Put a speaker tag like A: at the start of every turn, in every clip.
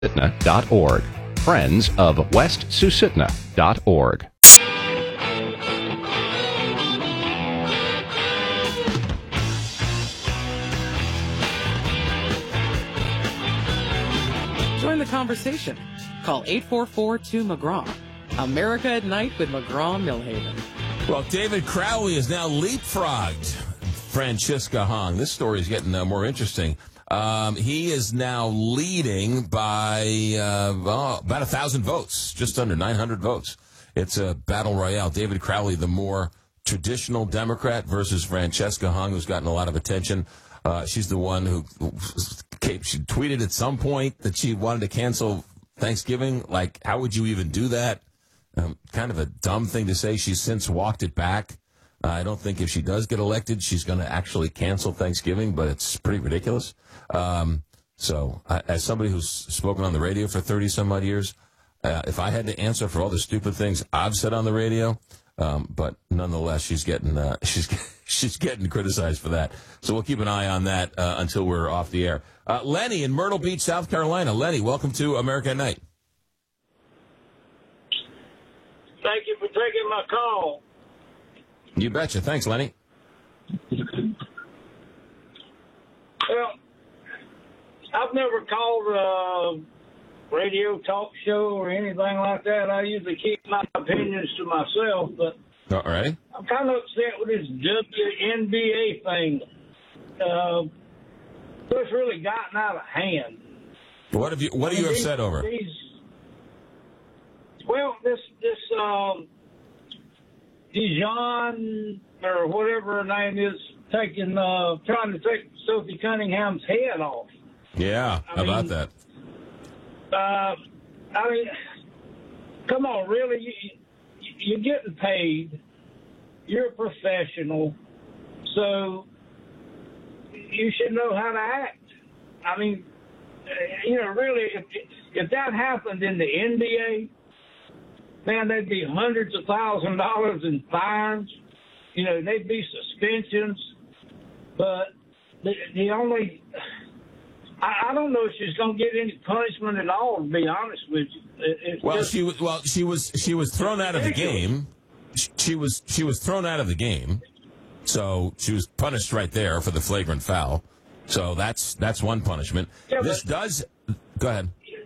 A: Susitna.org. Friends of WestSusitna.org.
B: Join the conversation. Call 844-2-McGraw. America at Night with McGraw-Milhaven.
C: Well, David Crowley is now leapfrogged Francisca Hong. This story is getting more interesting. He is now leading by about 1,000 votes, just under 900 votes. It's a battle royale. David Crowley, the more traditional Democrat, versus Francisca Hong, who's gotten a lot of attention. She's the one who she tweeted at some point that she wanted to cancel Thanksgiving. Like, how would you even do that? Kind of a dumb thing to say. She's since walked it back. I don't think if she does get elected, she's going to actually cancel Thanksgiving, but it's pretty ridiculous. So as somebody who's spoken on the radio for 30-some-odd years, if I had to answer for all the stupid things I've said on the radio, but nonetheless, she's getting she's getting criticized for that. So we'll keep an eye on that until we're off the air. Lenny in Myrtle Beach, South Carolina. Lenny, welcome to America at Night.
D: Thank you for taking my call.
C: You betcha. Thanks, Lenny.
D: Well, I've never called a radio talk show or anything like that. I usually keep my opinions to myself, but
C: All right.
D: I'm kind of upset with this WNBA thing. It's really gotten out of hand.
C: What are you upset over?
D: Dijon or whatever her name is trying to take Sophie Cunningham's head off.
C: Yeah, how about that?
D: Come on, really? You're getting paid. You're a professional, so you should know how to act. I mean, really, if that happened in the NBA, man, there'd be hundreds of thousands of dollars in fines. They'd be suspensions. But the only, I don't know if she's going to get any punishment at all. To be honest with you,
C: she was thrown out of the game. She was thrown out of the game, so she was punished right there for the flagrant foul. So that's one punishment. Yeah, this does. Go ahead.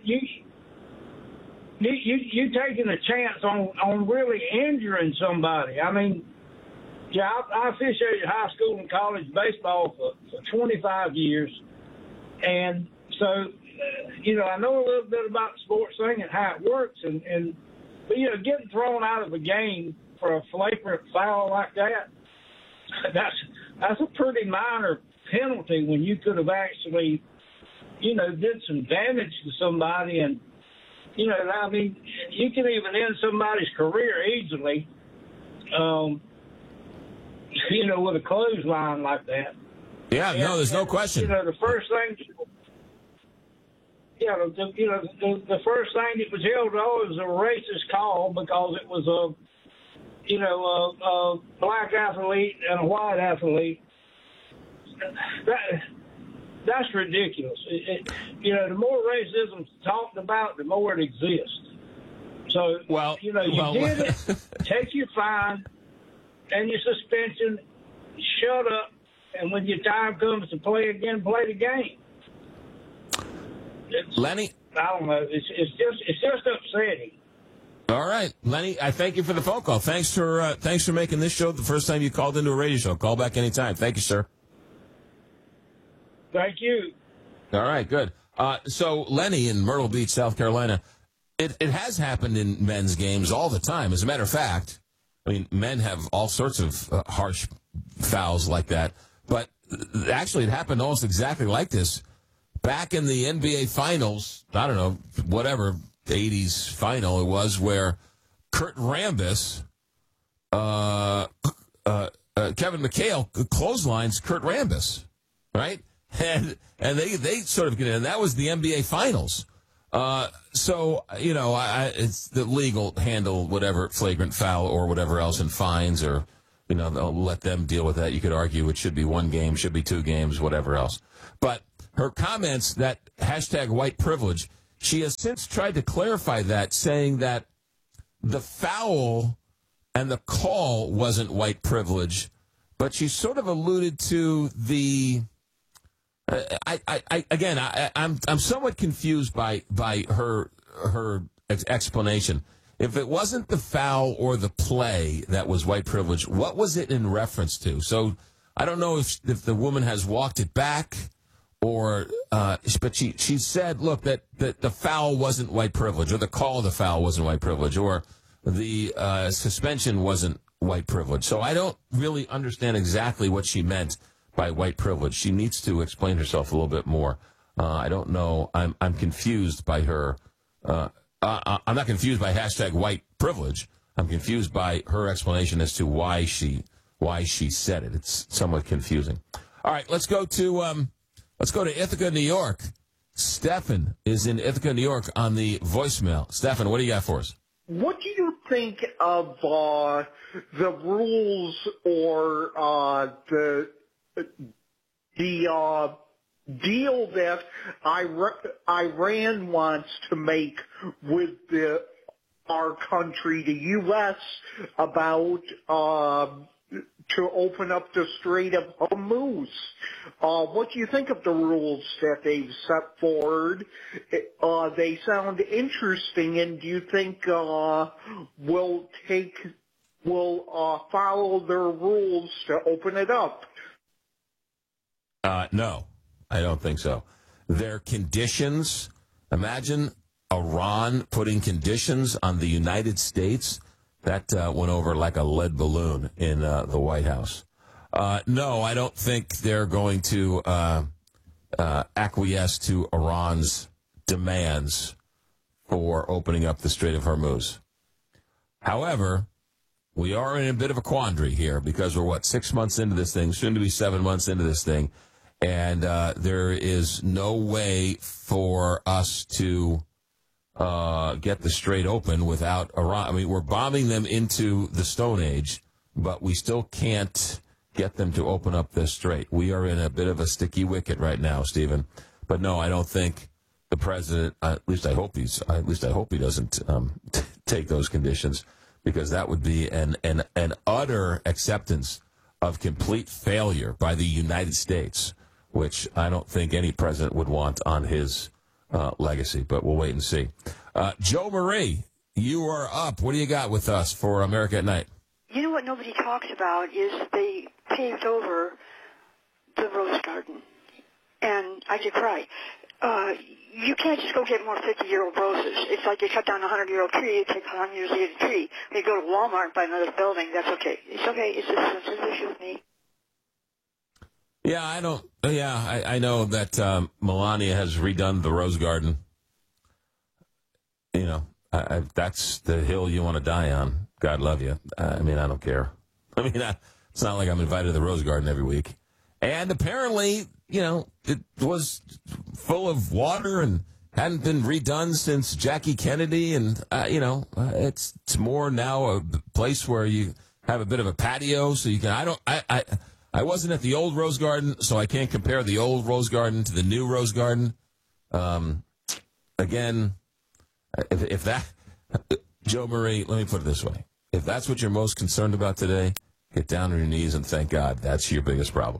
D: You taking a chance on really injuring somebody. I mean, yeah, I officiated high school and college baseball for 25 years. And so, I know a little bit about the sports thing and how it works. But getting thrown out of a game for a flagrant foul like that, that's a pretty minor penalty when you could have actually, did some damage to somebody. And, you can even end somebody's career easily, with a clothesline like that.
C: Yeah, no, there's no question.
D: The first thing, the first thing it was held on was a racist call because it was a black athlete and a white athlete. That's ridiculous. The more racism's talked about, the more it exists. So, you did it, take your fine and your suspension, shut up, and when your time comes to play again, play the game.
C: Lenny?
D: I don't know. It's just upsetting.
C: All right, Lenny, I thank you for the phone call. Thanks for making this show the first time you called into a radio show. Call back anytime. Thank you, sir.
D: Thank you.
C: All right, good. So Lenny in Myrtle Beach, South Carolina, it has happened in men's games all the time. As a matter of fact, men have all sorts of harsh fouls like that. But actually, it happened almost exactly like this. Back in the NBA Finals, I don't know, whatever, 80s final it was, where Kurt Rambis, Kevin McHale clotheslines Kurt Rambis, right? And they sort of get in. And that was the NBA Finals. It's the league will handle whatever flagrant foul or whatever else in fines or, they'll let them deal with that. You could argue it should be one game, should be two games, whatever else. But her comments, that hashtag white privilege, She has since tried to clarify that, saying that the foul and the call wasn't white privilege, but she sort of alluded to the. I'm somewhat confused by her explanation. If it wasn't the foul or the play that was white privilege, what was it in reference to? So I don't know if the woman has walked it back, or but she said, look, that the foul wasn't white privilege, or the call of the foul wasn't white privilege, or the suspension wasn't white privilege. So I don't really understand exactly what she meant by white privilege. She needs to explain herself a little bit more. I don't know. I'm confused by her. I'm not confused by hashtag white privilege. I'm confused by her explanation as to why she said it. It's somewhat confusing. All right, let's go to Ithaca, New York. Stefan is in Ithaca, New York on the voicemail. Stefan, what do you got for us?
A: What do you think of the rules or the deal that Iran wants to make with our country, the U.S., about to open up the Strait of Hormuz? What do you think of the rules that they've set forward? They sound interesting, and do you think we'll follow their rules to open it up?
C: No, I don't think so. Their conditions, imagine Iran putting conditions on the United States. That went over like a lead balloon in the White House. No, I don't think they're going to acquiesce to Iran's demands for opening up the Strait of Hormuz. However, we are in a bit of a quandary here because we're, 6 months into this thing, soon to be 7 months into this thing, and there is no way for us to get the strait open without Iran. I mean, we're bombing them into the Stone Age, but we still can't get them to open up this strait. We are in a bit of a sticky wicket right now, Stephen. But no, I don't think the president. At least I hope he doesn't take those conditions, because that would be an utter acceptance of complete failure by the United States, which I don't think any president would want on his legacy, but we'll wait and see. Joe Marie, you are up. What do you got with us for America at Night?
E: You know what nobody talks about is they paved over the Rose Garden, and I could cry. You can't just go get more 50-year-old roses. It's like you cut down a 100-year-old tree, it takes 100 years to get a tree. When you go to Walmart and buy another building, that's okay. It's okay. It's just a sensitive issue with me.
C: Yeah, I know that Melania has redone the Rose Garden. You know, that's the hill you want to die on. God love you. I mean, I don't care. I mean, it's not like I'm invited to the Rose Garden every week. And apparently, you know, it was full of water and hadn't been redone since Jackie Kennedy. And, it's more now a place where you have a bit of a patio so you can, I wasn't at the old Rose Garden, so I can't compare the old Rose Garden to the new Rose Garden. Again, if that, Joe Marie, let me put it this way. If that's what you're most concerned about today, get down on your knees and thank God. That's your biggest problem.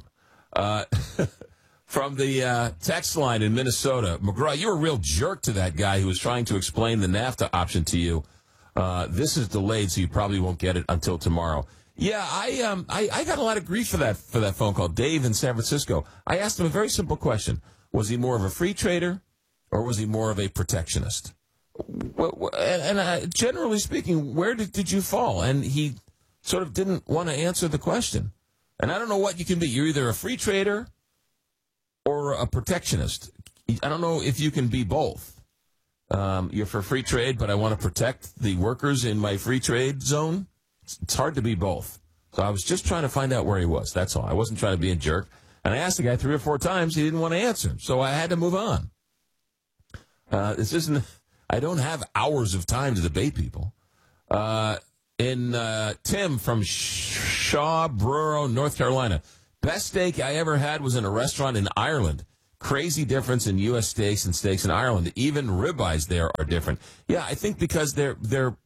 C: From the text line in Minnesota, McGraw, you're a real jerk to that guy who was trying to explain the NAFTA option to you. This is delayed, so you probably won't get it until tomorrow. Yeah, I got a lot of grief for that phone call. Dave in San Francisco. I asked him a very simple question. Was he more of a free trader or was he more of a protectionist? And generally speaking, where did you fall? And he sort of didn't want to answer the question. And I don't know what you can be. You're either a free trader or a protectionist. I don't know if you can be both. You're for free trade, but I want to protect the workers in my free trade zone. It's hard to be both. So I was just trying to find out where he was. That's all. I wasn't trying to be a jerk. And I asked the guy 3 or 4 times. He didn't want to answer. So I had to move on. I don't have hours of time to debate people. Tim from Shawboro, North Carolina. Best steak I ever had was in a restaurant in Ireland. crazy difference in U.S. steaks and steaks in Ireland. Even ribeyes there are different. Yeah, I think because they're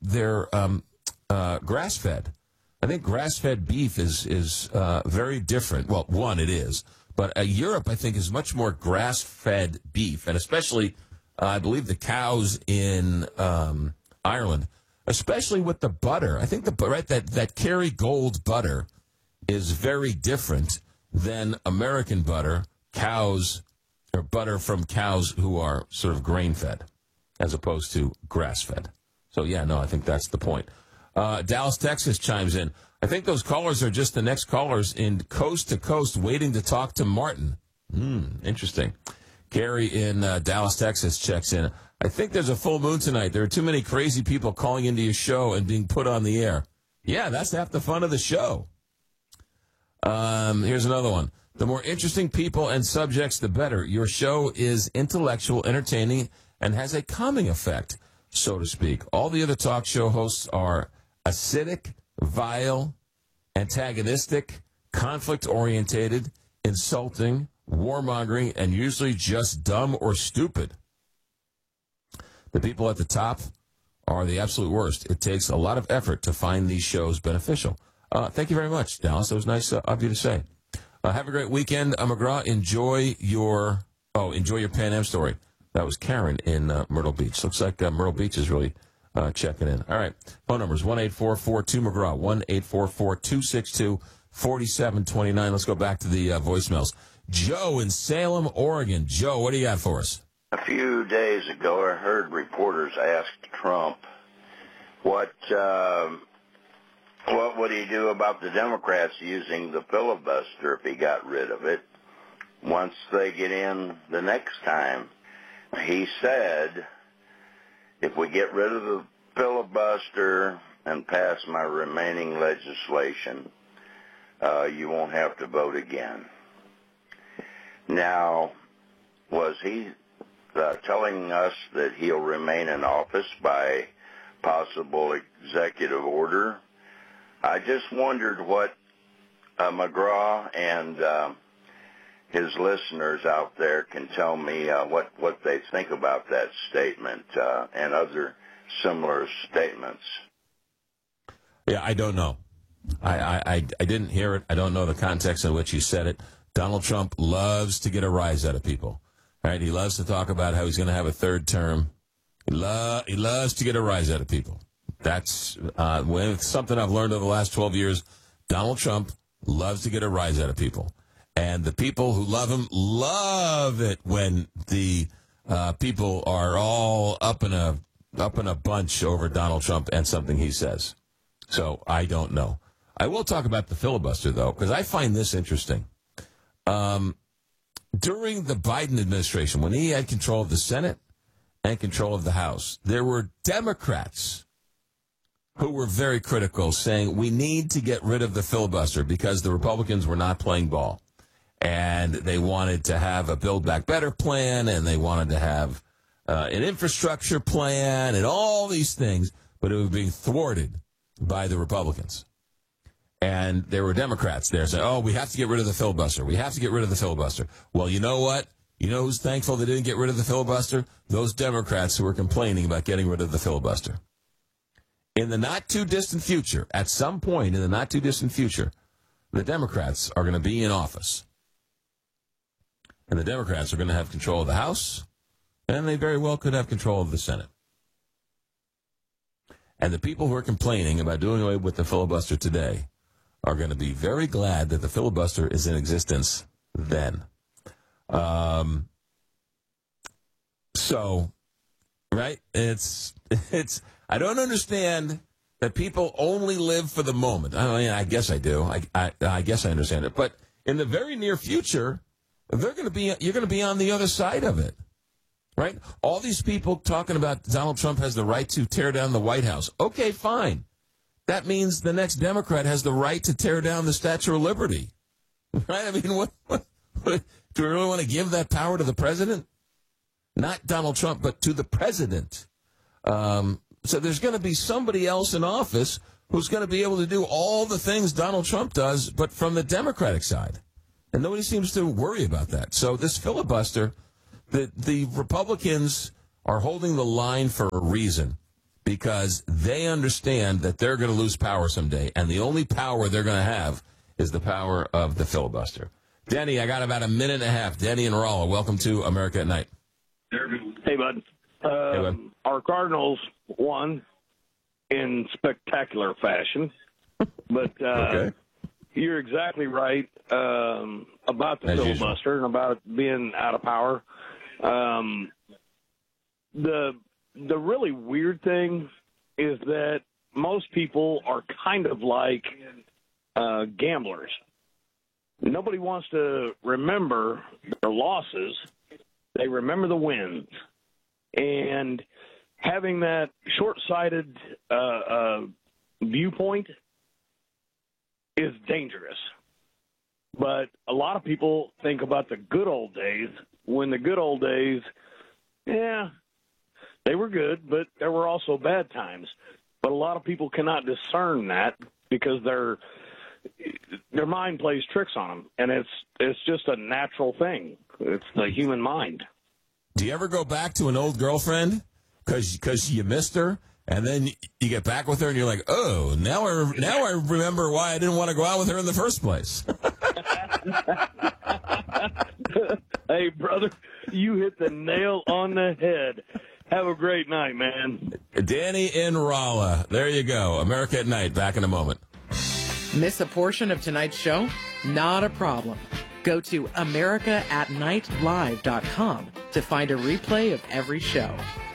C: grass-fed. I think grass-fed beef is very different. Well, one, it is. But Europe, I think, is much more grass-fed beef, and especially, I believe, the cows in Ireland, especially with the butter. I think that Kerrygold butter is very different than American butter, cows, or butter from cows who are sort of grain-fed, as opposed to grass-fed. So, yeah, no, I think that's the point. Dallas, Texas chimes in. I think those callers are just the next callers in coast to coast waiting to talk to Martin. Interesting. Gary in Dallas, Texas checks in. I think there's a full moon tonight. There are too many crazy people calling into your show and being put on the air. Yeah, that's half the fun of the show. Here's another one. The more interesting people and subjects, the better. Your show is intellectual, entertaining, and has a calming effect, so to speak. All the other talk show hosts are acidic, vile, antagonistic, conflict-orientated, insulting, warmongering, and usually just dumb or stupid. The people at the top are the absolute worst. It takes a lot of effort to find these shows beneficial. Thank you very much, Dallas. That was nice of you to say. Have a great weekend, McGraw. Enjoy your Pan Am story. That was Karen in Myrtle Beach. Looks like Myrtle Beach is really checking in. All right. Phone numbers 1-844-2-McGraw, 1-844-262-4729. Let's go back to the voicemails. Joe in Salem, Oregon. Joe, what do you got for us?
F: A few days ago, I heard reporters ask Trump what would he do about the Democrats using the filibuster if he got rid of it once they get in the next time. He said, if we get rid of the filibuster and pass my remaining legislation, you won't have to vote again. Now, was he telling us that he'll remain in office by possible executive order? I just wondered what McGraw and his listeners out there can tell me what they think about that statement and other similar statements.
C: Yeah, I don't know. I didn't hear it. I don't know the context in which he said it. Donald Trump loves to get a rise out of people. Right? He loves to talk about how he's going to have a third term. He loves to get a rise out of people. That's something I've learned over the last 12 years. Donald Trump loves to get a rise out of people. And the people who love him love it when the people are all up in a bunch over Donald Trump and something he says. So I don't know. I will talk about the filibuster, though, because I find this interesting. During the Biden administration, when he had control of the Senate and control of the House, there were Democrats who were very critical, saying we need to get rid of the filibuster because the Republicans were not playing ball. And they wanted to have a Build Back Better plan, and they wanted to have an infrastructure plan and all these things, but it was being thwarted by the Republicans. And there were Democrats there saying, we have to get rid of the filibuster. We have to get rid of the filibuster. Well, you know what? You know who's thankful they didn't get rid of the filibuster? Those Democrats who were complaining about getting rid of the filibuster. In the not-too-distant future, at some point in the not-too-distant future, the Democrats are going to be in office. And the Democrats are going to have control of the House, and they very well could have control of the Senate. And the people who are complaining about doing away with the filibuster today are going to be very glad that the filibuster is in existence then. So, right? It's. I don't understand that people only live for the moment. I mean, I guess I do. I guess I understand it. But in the very near future, you're going to be on the other side of it, right? All these people talking about Donald Trump has the right to tear down the White House. Okay, fine. That means the next Democrat has the right to tear down the Statue of Liberty, right? I mean, what do we really want to give that power to the president? Not Donald Trump, but to the president. So there's going to be somebody else in office who's going to be able to do all the things Donald Trump does, but from the Democratic side. And nobody seems to worry about that. So this filibuster, the Republicans are holding the line for a reason, because they understand that they're going to lose power someday, and the only power they're going to have is the power of the filibuster. Denny, I got about a minute and a half. Denny and Rolla, welcome to America at Night.
G: Hey, bud. Our Cardinals won in spectacular fashion, but
C: Okay.
G: You're exactly right about the filibuster and about being out of power. The really weird thing is that most people are kind of like gamblers. Nobody wants to remember their losses. They remember the wins. And having that short-sighted viewpoint is dangerous. But a lot of people think about the good old days, when the good old days, they were good, but there were also bad times. But a lot of people cannot discern that because their mind plays tricks on them, and it's just a natural thing. It's the human mind.
C: Do you ever go back to an old girlfriend because you missed her, and then you get back with her, and you're like, oh, now I remember why I didn't want to go out with her in the first place?
G: Hey, brother, you hit the nail on the head. Have a great night, man.
C: Danny in Rolla. There you go. America at Night. Back in a moment.
B: Miss a portion of tonight's show? Not a problem. Go to AmericaAtNightLive.com to find a replay of every show.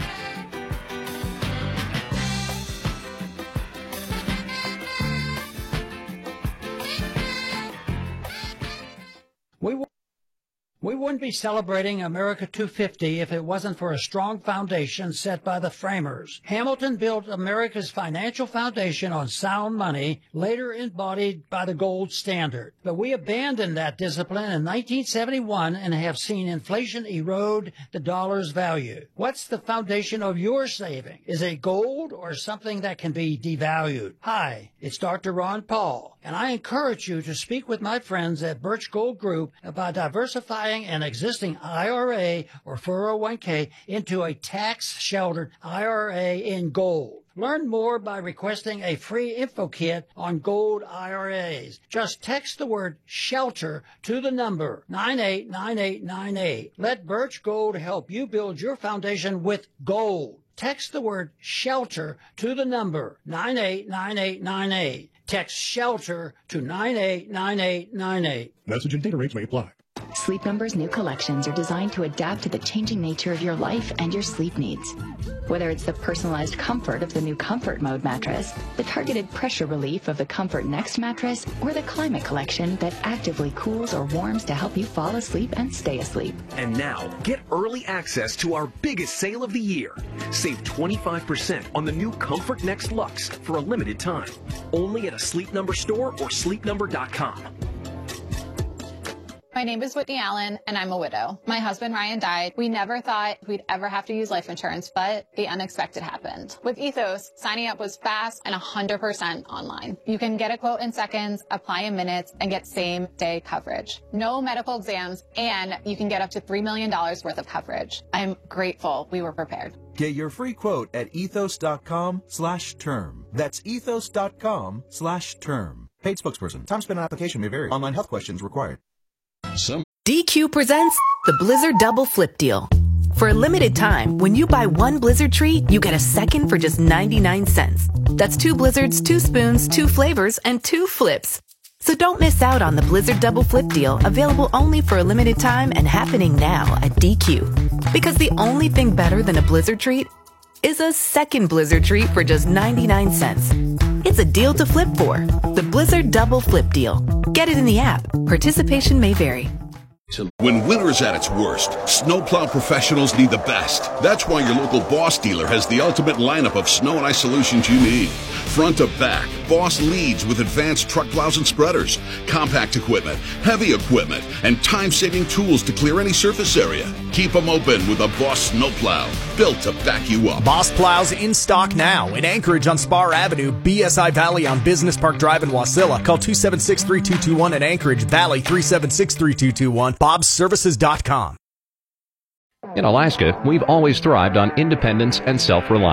H: We wouldn't be celebrating America 250 if it wasn't for a strong foundation set by the framers. Hamilton built America's financial foundation on sound money, later embodied by the gold standard. But we abandoned that discipline in 1971 and have seen inflation erode the dollar's value. What's the foundation of your saving? Is it gold or something that can be devalued? Hi, it's Dr. Ron Paul, and I encourage you to speak with my friends at Birch Gold Group about diversifying an existing IRA or 401k into a tax-sheltered IRA in gold. Learn more by requesting a free info kit on gold IRAs. Just text the word SHELTER to the number 989898. Let Birch Gold help you build your foundation with gold. Text the word SHELTER to the number 989898. Text SHELTER to 989898.
I: Message and data rates may apply.
J: Sleep Number's new collections are designed to adapt to the changing nature of your life and your sleep needs. Whether it's the personalized comfort of the new Comfort Mode mattress, the targeted pressure relief of the Comfort Next mattress, or the Climate Collection that actively cools or warms to help you fall asleep and stay asleep.
K: And now, get early access to our biggest sale of the year. Save 25% on the new Comfort Next Luxe for a limited time. Only at a Sleep Number store or sleepnumber.com.
L: My name is Whitney Allen, and I'm a widow. My husband, Ryan, died. We never thought we'd ever have to use life insurance, but the unexpected happened. With Ethos, signing up was fast and 100% online. You can get a quote in seconds, apply in minutes, and get same-day coverage. No medical exams, and you can get up to $3 million worth of coverage. I'm grateful we were prepared.
M: Get your free quote at ethos.com/term. That's ethos.com/term. Paid spokesperson. Time spent on application may vary. Online health questions required.
N: DQ presents the Blizzard Double Flip Deal. For a limited time, when you buy one Blizzard treat, you get a second for just 99 cents. That's 2 Blizzards, 2 spoons, 2 flavors, and 2 flips. So don't miss out on the Blizzard Double Flip Deal, available only for a limited time and happening now at DQ. Because the only thing better than a Blizzard treat is a second Blizzard treat for just 99 cents. It's a deal to flip for. The Blizzard Double Flip Deal. Get it in the app. Participation may vary.
I: When winter's at its worst, snowplow professionals need the best. That's why your local Boss dealer has the ultimate lineup of snow and ice solutions you need. Front to back, Boss leads with advanced truck plows and spreaders, compact equipment, heavy equipment, and time-saving tools to clear any surface area. Keep them open with a Boss snowplow, built to back you up.
O: Boss plows in stock now in Anchorage on Spar Avenue, BSI Valley on Business Park Drive in Wasilla. Call 276-3221 in Anchorage, Valley 376-3221. BobSservices.com.
P: In Alaska, we've always thrived on independence and self-reliance.